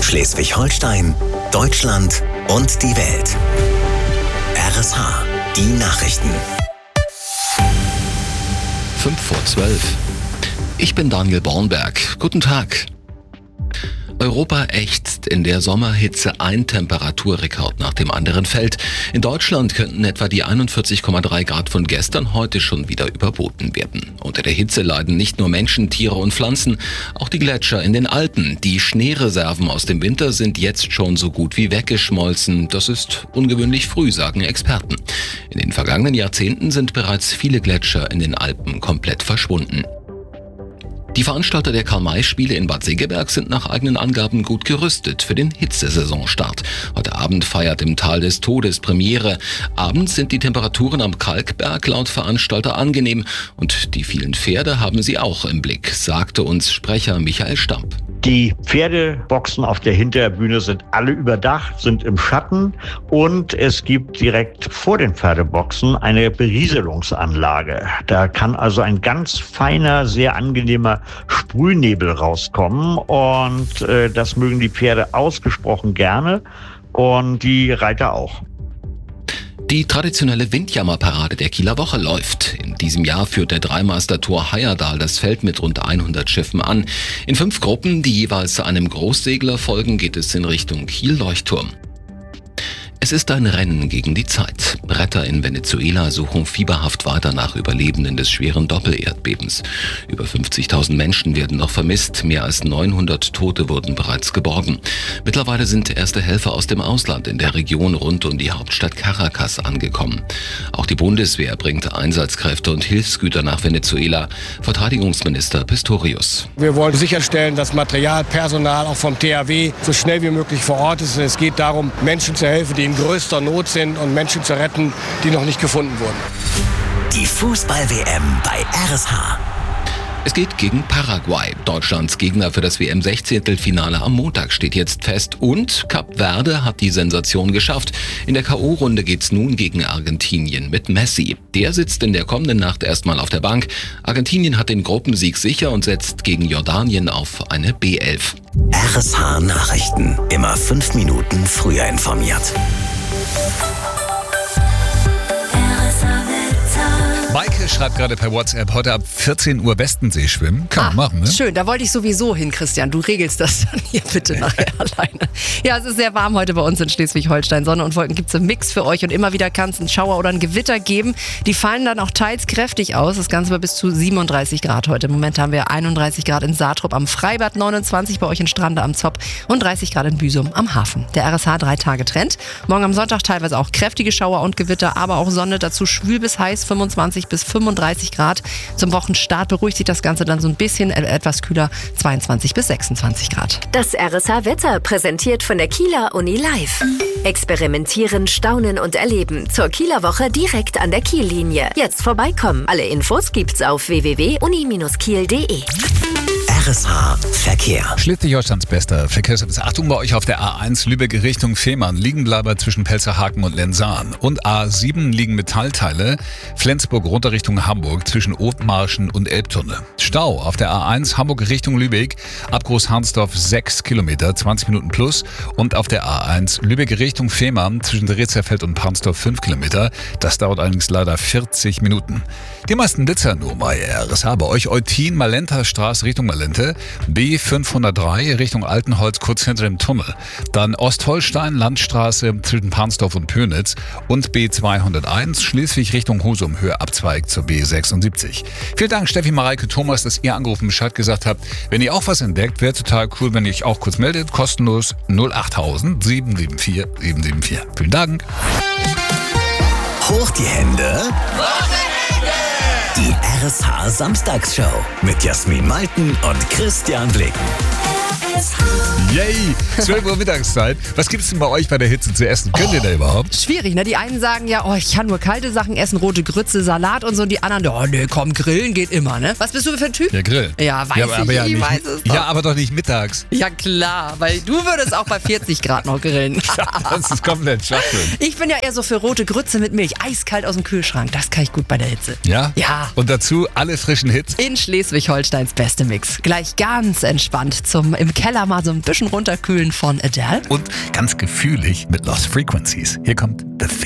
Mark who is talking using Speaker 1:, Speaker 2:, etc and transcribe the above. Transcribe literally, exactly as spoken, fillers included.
Speaker 1: Schleswig-Holstein, Deutschland und die Welt. R S H, die Nachrichten.
Speaker 2: Fünf vor zwölf. Ich bin Daniel Bornberg. Guten Tag. Europa ächzt in der Sommerhitze, ein Temperaturrekord nach dem anderen fällt. In Deutschland könnten etwa die einundvierzig Komma drei Grad von gestern heute schon wieder überboten werden. Unter der Hitze leiden nicht nur Menschen, Tiere und Pflanzen, auch die Gletscher in den Alpen. Die Schneereserven aus dem Winter sind jetzt schon so gut wie weggeschmolzen. Das ist ungewöhnlich früh, sagen Experten. In den vergangenen Jahrzehnten sind bereits viele Gletscher in den Alpen komplett verschwunden. Die Veranstalter der Karl-May-Spiele in Bad Segeberg sind nach eigenen Angaben gut gerüstet für den Hitzesaisonstart. Heute Abend feiert im Tal des Todes Premiere. Abends sind die Temperaturen am Kalkberg laut Veranstalter angenehm und die vielen Pferde haben sie auch im Blick, sagte uns Sprecher Michael Stamp.
Speaker 3: Die Pferdeboxen auf der Hinterbühne sind alle überdacht, sind im Schatten und es gibt direkt vor den Pferdeboxen eine Berieselungsanlage. Da kann also ein ganz feiner, sehr angenehmer Sprühnebel rauskommen und äh, das mögen die Pferde ausgesprochen gerne und die Reiter auch.
Speaker 2: Die traditionelle Windjammerparade der Kieler Woche läuft. In diesem Jahr führt der Dreimaster Tor Heyerdahl das Feld mit rund hundert Schiffen an. In fünf Gruppen, die jeweils einem Großsegler folgen, geht es in Richtung Kiel-Leuchtturm. Es ist ein Rennen gegen die Zeit. Retter in Venezuela suchen fieberhaft weiter nach Überlebenden des schweren Doppelerdbebens. Über fünfzigtausend Menschen werden noch vermisst, mehr als neunhundert Tote wurden bereits geborgen. Mittlerweile sind erste Helfer aus dem Ausland in der Region rund um die Hauptstadt Caracas angekommen. Auch die Bundeswehr bringt Einsatzkräfte und Hilfsgüter nach Venezuela. Verteidigungsminister Pistorius.
Speaker 4: Wir wollen sicherstellen, dass Material, Personal auch vom T H W so schnell wie möglich vor Ort ist. Es geht darum, Menschen zu helfen, die in größter Not sind und Menschen zu retten, die noch nicht gefunden wurden.
Speaker 1: Die Fußball-W M bei R S H.
Speaker 2: Es geht gegen Paraguay. Deutschlands Gegner für das W M-Sechzehntelfinale am Montag steht jetzt fest. Und Kap Verde hat die Sensation geschafft. In der K O-Runde geht's nun gegen Argentinien mit Messi. Der sitzt in der kommenden Nacht erstmal auf der Bank. Argentinien hat den Gruppensieg sicher und setzt gegen Jordanien auf eine B elf.
Speaker 1: R S H Nachrichten. Immer fünf Minuten früher informiert.
Speaker 5: Maike schreibt gerade per WhatsApp, heute ab vierzehn Uhr Westensee schwimmen. Kann man
Speaker 6: ah,
Speaker 5: machen, ne?
Speaker 6: Schön, da wollte ich sowieso hin, Christian. Du regelst das dann hier bitte nachher alleine. Ja, es ist sehr warm heute bei uns in Schleswig-Holstein. Sonne und Wolken gibt es im Mix für euch und immer wieder kann es einen Schauer oder ein Gewitter geben. Die fallen dann auch teils kräftig aus. Das Ganze war bis zu siebenunddreißig Grad heute. Im Moment haben wir einunddreißig Grad in Saatrup am Freibad, neunundzwanzig bei euch in Strande am Zopp und dreißig Grad in Büsum am Hafen. Der R S H drei Tage Trend. Morgen am Sonntag teilweise auch kräftige Schauer und Gewitter, aber auch Sonne, dazu schwül bis heiß, fünfundzwanzig bis fünfunddreißig Grad. Zum Wochenstart beruhigt sich das Ganze dann so ein bisschen, etwas kühler, zweiundzwanzig bis sechsundzwanzig Grad.
Speaker 7: Das R S H-Wetter präsentiert von der Kieler Uni Live. Experimentieren, staunen und erleben. Zur Kieler Woche direkt an der Kiellinie. Jetzt vorbeikommen. Alle Infos gibt's auf w w w punkt uni Bindestrich kiel punkt de.
Speaker 1: R S H Verkehr.
Speaker 5: Schleswig-Holsteins bester Verkehrsservice. Achtung bei euch auf der A eins Lübeck Richtung Fehmarn. Liegenbleiber zwischen Pelzerhaken und Lenzahn. Und A sieben liegen Metallteile. Flensburg runter Richtung Hamburg zwischen Othmarschen und Elbtunnel. Stau auf der A eins Hamburg Richtung Lübeck. Ab Großharnsdorf sechs Kilometer, zwanzig Minuten plus. Und auf der A eins Lübeck Richtung Fehmarn zwischen Drehzerfeld und Parnsdorf fünf Kilometer. Das dauert allerdings leider vierzig Minuten. Die meisten Blitzer nur bei R S H. Bei euch Eutin, Malenta Straße Richtung Malente. B fünfhundertdrei Richtung Altenholz kurz hinter dem Tunnel. Dann Ostholstein, Landstraße zwischen Parnsdorf und Pönitz. Und B zweihunderteins Schleswig Richtung Husum, Höhe Abzweig zur B sechsundsiebzig. Vielen Dank Steffi, Mareike, Thomas, dass ihr angerufen Bescheid gesagt habt. Wenn ihr auch was entdeckt, wäre total cool, wenn ihr euch auch kurz meldet. Kostenlos null achttausend sieben sieben vier sieben sieben vier. Vielen Dank.
Speaker 1: Hoch die Hände. Die R S H Samstagsshow mit Jasmin Malten und Christian Blick.
Speaker 5: Yay! zwölf Uhr Mittagszeit. Was gibt's denn bei euch bei der Hitze zu essen? Könnt ihr da überhaupt?
Speaker 6: Schwierig, ne? Die einen sagen ja, oh, ich kann nur kalte Sachen essen, rote Grütze, Salat und so. Und die anderen, oh nee, komm, grillen geht immer, ne? Was bist du für ein Typ?
Speaker 5: Ja, Grill.
Speaker 6: Ja, weiß
Speaker 5: ja, aber,
Speaker 6: ich,
Speaker 5: aber ja,
Speaker 6: ich
Speaker 5: nicht,
Speaker 6: weiß es doch.
Speaker 5: Ja, aber doch nicht mittags.
Speaker 6: Ja, klar, weil du würdest auch bei vierzig Grad noch grillen.
Speaker 5: Ja, das ist komplett Schwachsinn.
Speaker 6: Ich bin ja eher so für rote Grütze mit Milch, eiskalt aus dem Kühlschrank. Das kann ich gut bei der Hitze.
Speaker 5: Ja?
Speaker 6: Ja.
Speaker 5: Und dazu alle frischen Hits?
Speaker 6: In Schleswig-Holsteins beste Mix. Gleich ganz entspannt zum im Keller mal so ein bisschen runterkühlen von Adele.
Speaker 5: Und ganz gefühlig mit Lost Frequencies. Hier kommt The Thing.